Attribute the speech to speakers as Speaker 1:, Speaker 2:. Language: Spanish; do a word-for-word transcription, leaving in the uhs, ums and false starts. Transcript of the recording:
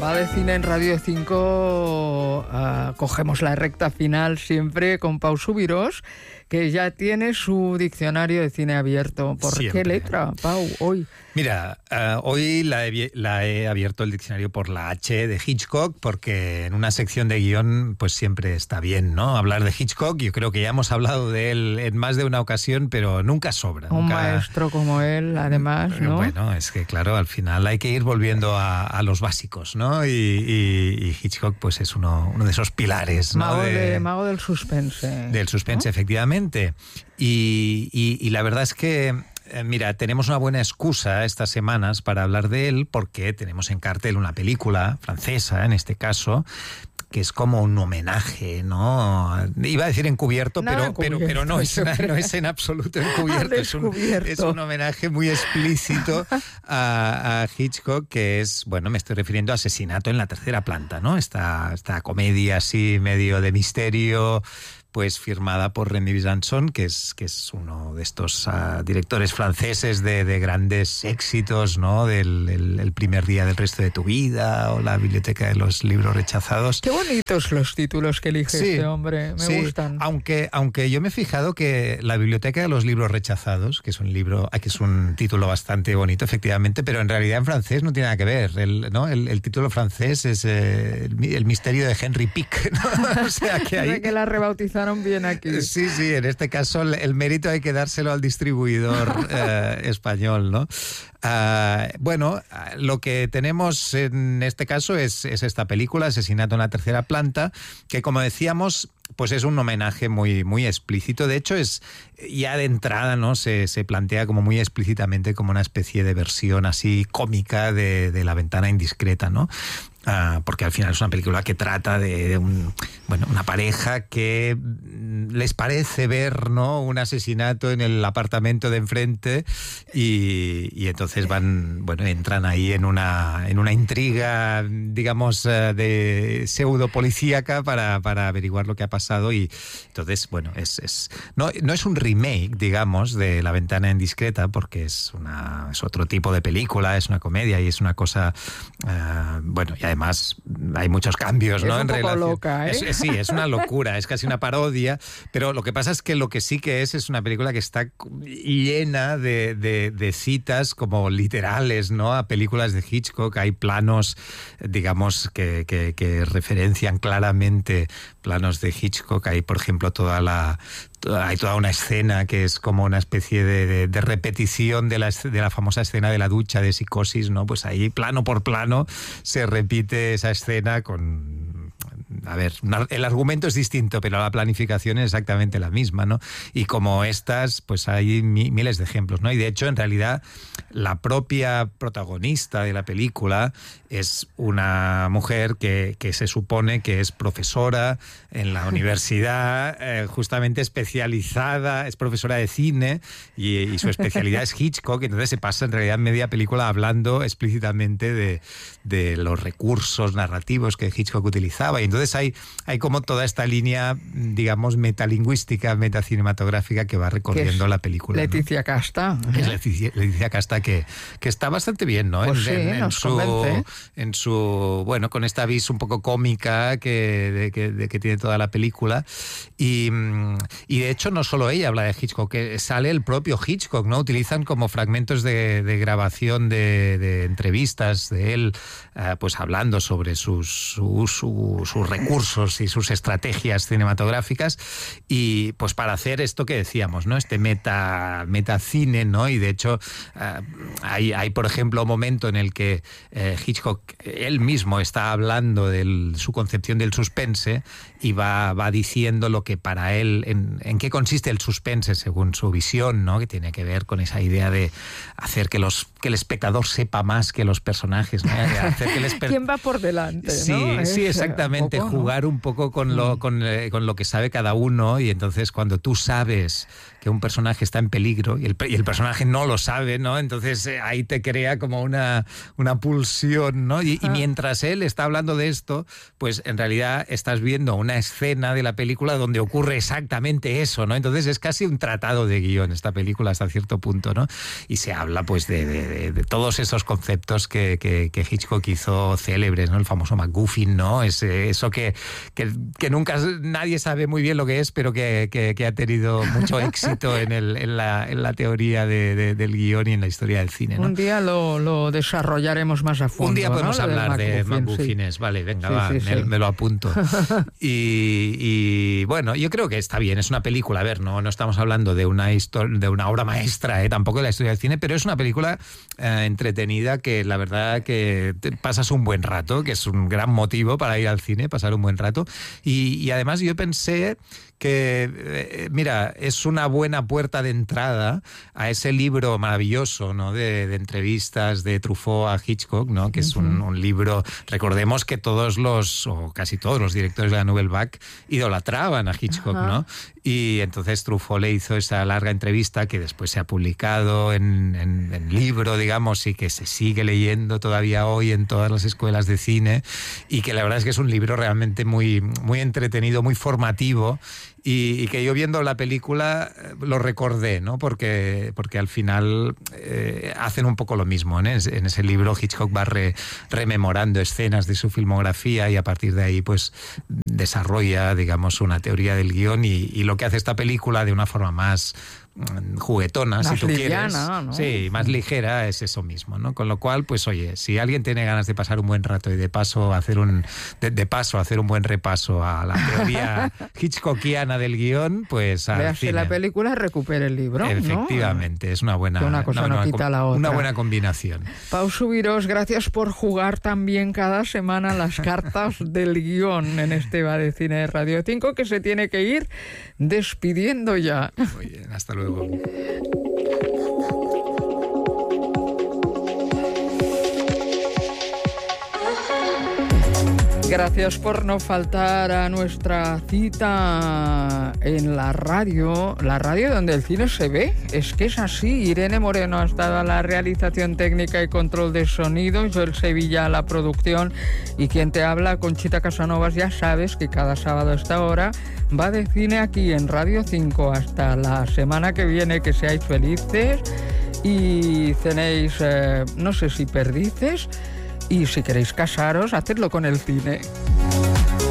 Speaker 1: va de cine en Radio cinco, uh, cogemos la recta final siempre con Pau Subirós, que ya tiene su diccionario de cine abierto. ¿Por
Speaker 2: Siempre.
Speaker 1: qué letra, Pau, hoy?
Speaker 2: Mira, uh, hoy la he, la he abierto el diccionario por la H de Hitchcock, porque en una sección de guión pues siempre está bien, ¿no? Hablar de Hitchcock. Yo creo que ya hemos hablado de él en más de una ocasión, pero nunca sobra.
Speaker 1: Un
Speaker 2: nunca...
Speaker 1: maestro como él, además, ¿no?
Speaker 2: Bueno, es que claro, al final hay que ir volviendo a, a los básicos, ¿no? Y, y, y Hitchcock pues es uno, uno de esos pilares, ¿no?
Speaker 1: Mago,
Speaker 2: de,
Speaker 1: de, mago del suspense.
Speaker 2: Del suspense, ¿no? Efectivamente. Y, y, y la verdad es que, eh, mira, tenemos una buena excusa estas semanas para hablar de él, porque tenemos en cartel una película francesa, en este caso, que es como un homenaje, ¿no? Iba a decir encubierto, pero,
Speaker 1: encubierto,
Speaker 2: pero, pero no, es, no es en absoluto encubierto. es, un, es un homenaje muy explícito a, a Hitchcock, que es, bueno, me estoy refiriendo a Asesinato en la tercera planta, ¿no? Esta, esta comedia así medio de misterio, pues firmada por Remy Besançon, que es, que es uno de estos uh, directores franceses de, de grandes éxitos, ¿no? Del el, el primer día del resto de tu vida, o la biblioteca de los libros rechazados.
Speaker 1: Qué bonitos los títulos que elige
Speaker 2: sí,
Speaker 1: este hombre, me
Speaker 2: sí.
Speaker 1: gustan.
Speaker 2: Aunque, aunque yo me he fijado que la biblioteca de los libros rechazados, que es un libro, que es un título bastante bonito, efectivamente, pero en realidad en francés no tiene nada que ver, el, ¿no? el, el título francés es eh, el, el misterio de Henry Pick, ¿no? O sea que ahí...
Speaker 1: que la rebautizaron bien aquí.
Speaker 2: Sí, sí, en este caso el, el mérito hay que dárselo al distribuidor eh, español, ¿no? Uh, bueno, lo que tenemos en este caso es, es esta película, Asesinato en la tercera planta, que como decíamos, pues es un homenaje muy, muy explícito. De hecho, es ya de entrada, ¿no? Se, se plantea como muy explícitamente como una especie de versión así cómica de, de La ventana indiscreta, ¿no? Uh, porque al final es una película que trata de, de un, bueno, una pareja que les parece ver, ¿no? Un asesinato en el apartamento de enfrente y, y entonces van, bueno, entran ahí en una, en una intriga, digamos, uh, de pseudo policíaca para, para averiguar lo que ha pasado. Y entonces, bueno, es, es no, no es un remake, digamos, de La ventana indiscreta, porque es, una, es otro tipo de película, es una comedia y es una cosa, uh, bueno, y además Además, hay muchos cambios, ¿no?
Speaker 1: Es un
Speaker 2: en
Speaker 1: poco
Speaker 2: relación.
Speaker 1: loca, ¿eh?
Speaker 2: Es, sí, es una locura, es casi una parodia, pero lo que pasa es que lo que sí que es es una película que está llena de, de, de citas como literales, ¿no? A películas de Hitchcock. Hay planos, digamos, que, que, que referencian claramente planos de Hitchcock. Hay, por ejemplo, toda la... Hay toda una escena que es como una especie de, de, de repetición de la, de la famosa escena de la ducha de Psicosis, ¿no? Pues ahí, plano por plano, se repite esa escena con... A ver, una, el argumento es distinto, pero la planificación es exactamente la misma, ¿no? Y como estas, pues hay mi, miles de ejemplos, ¿no? Y de hecho, en realidad, la propia protagonista de la película es una mujer que, que se supone que es profesora en la universidad, eh, justamente especializada, es profesora de cine y, y su especialidad es Hitchcock. Entonces se pasa en realidad media película hablando explícitamente de, de los recursos narrativos que Hitchcock utilizaba. Y entonces hay, hay como toda esta línea, digamos, metalingüística, metacinematográfica que va recorriendo la película,
Speaker 1: Leticia, ¿no? Casta.
Speaker 2: ¿Eh? Es Leticia, Leticia Casta que, que está bastante bien, ¿no?
Speaker 1: Pues
Speaker 2: en,
Speaker 1: sí,
Speaker 2: en, en
Speaker 1: nos
Speaker 2: su,
Speaker 1: convence.
Speaker 2: en su, bueno, con esta vis un poco cómica que, de, que, de que tiene toda la película. Y, y de hecho no solo ella habla de Hitchcock, que sale el propio Hitchcock, ¿no? Utilizan como fragmentos de, de grabación de, de entrevistas de él, uh, pues hablando sobre sus, su, su, sus recursos y sus estrategias cinematográficas, y pues para hacer esto que decíamos, ¿no? Este meta metacine, ¿no? Y de hecho uh, hay, hay, por ejemplo, un momento en el que uh, Hitchcock él mismo está hablando de su concepción del suspense y va, va diciendo lo que para él, en, en qué consiste el suspense según su visión, ¿no? Que tiene que ver con esa idea de hacer que los que el espectador sepa más que los personajes, ¿no? Hacer que el espe-
Speaker 1: ¿Quién va por delante?
Speaker 2: Sí,
Speaker 1: ¿no?
Speaker 2: sí,
Speaker 1: es
Speaker 2: exactamente. jugar
Speaker 1: ¿no?
Speaker 2: un poco con lo, con, eh, con lo que sabe cada uno, y entonces cuando tú sabes que un personaje está en peligro y el, y el personaje no lo sabe, ¿no? Entonces eh, ahí te crea como una, una pulsión, ¿no? Y, y mientras él está hablando de esto, pues en realidad estás viendo una escena de la película donde ocurre exactamente eso, ¿no? Entonces es casi un tratado de guión esta película hasta cierto punto, ¿no? Y se habla pues de, de, de todos esos conceptos que, que, que Hitchcock hizo célebres, ¿no? El famoso MacGuffin, ¿no? Ese, eso que, que, que nunca nadie sabe muy bien lo que es, pero que, que, que ha tenido mucho éxito en, el, en, la, en la teoría de, de, del guión y en la historia del cine, ¿no?
Speaker 1: Un día lo, lo desarrollaremos más a fondo.
Speaker 2: Un día podemos
Speaker 1: ¿no?
Speaker 2: hablar de MacGuffines, sí. Vale, venga, sí, va, sí, me, sí. me lo apunto. y, y bueno, yo creo que está bien, es una película, a ver, no, no estamos hablando de una, de una obra maestra, ¿eh? Tampoco de la historia del cine, pero es una película eh, entretenida que la verdad que te pasas un buen rato, que es un gran motivo para ir al cine, pasar un buen rato. Y, y además yo pensé que, eh, mira, es una buena puerta de entrada a ese libro maravilloso, ¿no? de, de entrevistas de Truffaut a Hitchcock, ¿no? Que es un, un libro, recordemos que todos los, o casi todos los directores de la Nouvelle Vague idolatraban a Hitchcock, uh-huh. ¿no? Y entonces Truffaut le hizo esa larga entrevista que después se ha publicado en, en, en libro, digamos, y que se sigue leyendo todavía hoy en todas las escuelas de cine, y que la verdad es que es un libro realmente muy, muy entretenido, muy formativo, y, y que yo viendo la película lo recordé, ¿no? Porque, porque al final eh, hacen un poco lo mismo, ¿no? En ese libro Hitchcock va re, rememorando escenas de su filmografía y a partir de ahí pues desarrolla, digamos, una teoría del guión, y, y lo que hace esta película de una forma más juguetona,
Speaker 1: más
Speaker 2: si tú
Speaker 1: liviana,
Speaker 2: quieres,
Speaker 1: ¿no?
Speaker 2: Sí, más ligera, es eso mismo, ¿no? Con lo cual, pues oye, si alguien tiene ganas de pasar un buen rato y de paso hacer un de, de paso hacer un buen repaso a la teoría hitchcockiana del guión, pues al
Speaker 1: Véase
Speaker 2: cine.
Speaker 1: la película, recupere el libro,
Speaker 2: Efectivamente,
Speaker 1: ¿no?
Speaker 2: es una buena,
Speaker 1: que una cosa
Speaker 2: una,
Speaker 1: no
Speaker 2: una,
Speaker 1: quita la otra.
Speaker 2: Una buena combinación.
Speaker 1: Pau Subirós, gracias por jugar también cada semana las cartas del guión en este Va de Cine de Radio cinco, que se tiene que ir despidiendo ya.
Speaker 2: Muy bien, hasta luego.
Speaker 1: Gracias por no faltar a nuestra cita en la radio, la radio donde el cine se ve. Es que es así. Irene Moreno ha estado a la realización técnica y control de sonido, Joel Sevilla a la producción, y quien te habla, Conchita Casanovas. Ya sabes que cada sábado a esta hora Va de Cine aquí en Radio cinco. Hasta la semana que viene, que seáis felices y cenéis, eh, no sé si perdices. Y si queréis casaros, hacedlo con el cine.